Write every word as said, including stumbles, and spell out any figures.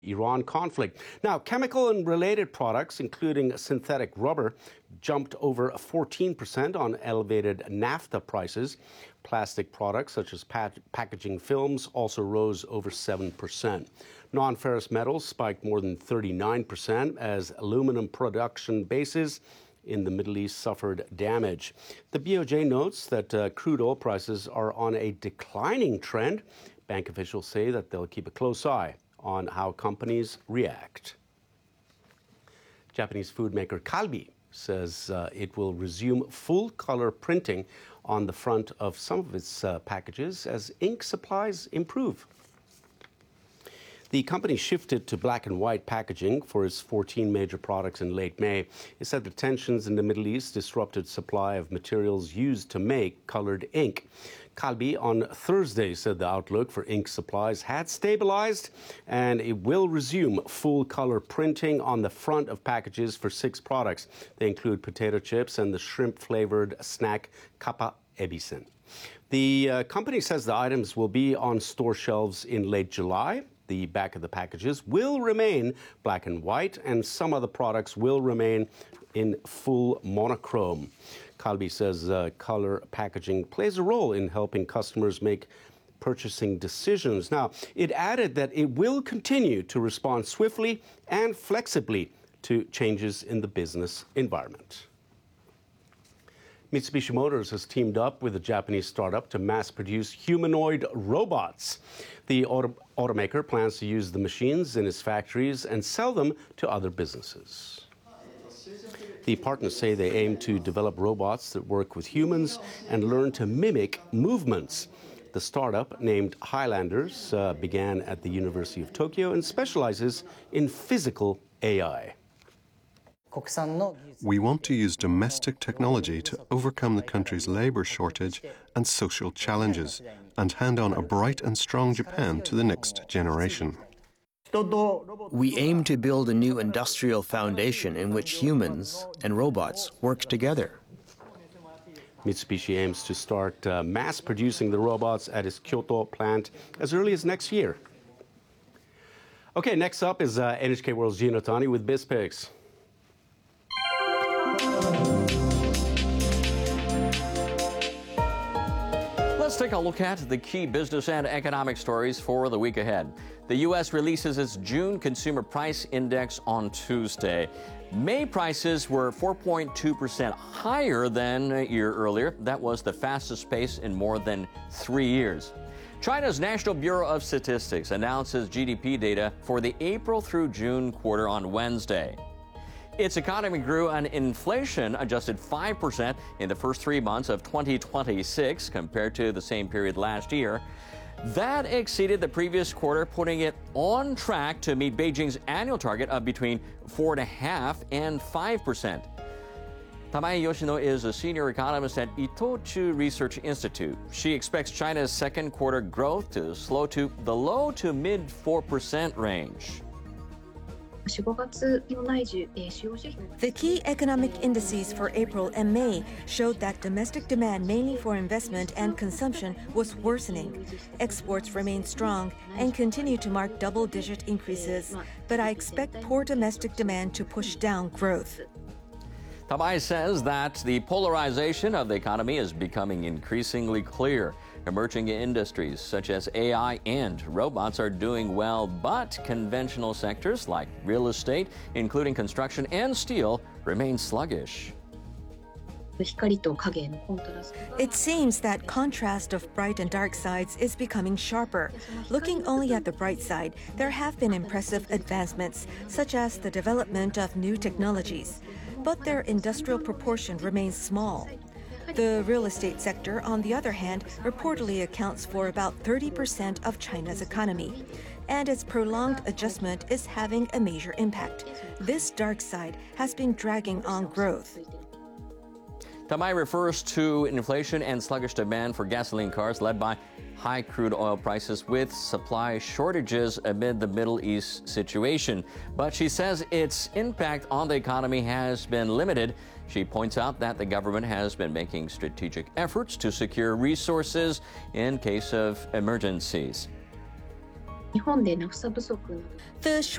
Iran conflict. Now, chemical and related products, including synthetic rubber, jumped over fourteen percent on elevated naphtha prices. Plastic products such as pa- packaging films also rose over seven percent. Non-ferrous metals spiked more than thirty-nine percent as aluminum production bases in the Middle East suffered damage. The B O J notes that uh, crude oil prices are on a declining trend. Bank officials say that they'll keep a close eye on how companies react. Japanese food maker Calbee says uh, it will resume full-color printing on the front of some of its uh, packages as ink supplies improve. The company shifted to black and white packaging for its fourteen major products in late May. It said the tensions in the Middle East disrupted supply of materials used to make colored ink. Calbee on Thursday said the outlook for ink supplies had stabilized and it will resume full color printing on the front of packages for six products. They include potato chips and the shrimp flavored snack Kappa Ebisen. The uh, company says the items will be on store shelves in late July. The back of the packages will remain black and white, and some other products will remain in full monochrome. Calbee says uh, color packaging plays a role in helping customers make purchasing decisions. Now, it added that it will continue to respond swiftly and flexibly to changes in the business environment. Mitsubishi Motors has teamed up with a Japanese startup to mass-produce humanoid robots. The auto- automaker plans to use the machines in its factories and sell them to other businesses. The partners say they aim to develop robots that work with humans and learn to mimic movements. The startup, named Highlanders, uh, began at the University of Tokyo and specializes in physical A I. We want to use domestic technology to overcome the country's labor shortage and social challenges and hand on a bright and strong Japan to the next generation. We aim to build a new industrial foundation in which humans and robots work together. Mitsubishi aims to start uh, mass producing the robots at its Kyoto plant as early as next year. Okay, next up is uh, N H K World's Gino Tani with BizPix. Let's take a look at the key business and economic stories for the week ahead. The U S releases its June Consumer Price Index on Tuesday. May prices were four point two percent higher than a year earlier. That was the fastest pace in more than three years. China's National Bureau of Statistics announces G D P data for the April through June quarter on Wednesday. Its economy grew an inflation-adjusted five percent in the first three months of twenty twenty-six compared to the same period last year. That exceeded the previous quarter, putting it on track to meet Beijing's annual target of between four point five and five percent. Tamae Yoshino is a senior economist at Itochu Research Institute. She expects China's second quarter growth to slow to the low to mid four percent range. The key economic indices for April and May showed that domestic demand, mainly for investment and consumption, was worsening. Exports remain strong and continue to mark double-digit increases, but I expect poor domestic demand to push down growth. Tamae says that the polarization of the economy is becoming increasingly clear. Emerging industries such as A I and robots are doing well, but conventional sectors like real estate, including construction and steel, remain sluggish. It seems that contrast of bright and dark sides is becoming sharper. Looking only at the bright side, there have been impressive advancements, such as the development of new technologies, but their industrial proportion remains small. The real estate sector, on the other hand, reportedly accounts for about thirty percent of China's economy, and its prolonged adjustment is having a major impact. This dark side has been dragging on growth. Tamae refers to inflation and sluggish demand for gasoline cars led by high crude oil prices with supply shortages amid the Middle East situation. But she says its impact on the economy has been limited. She points out that the government has been making strategic efforts to secure resources in case of emergencies. The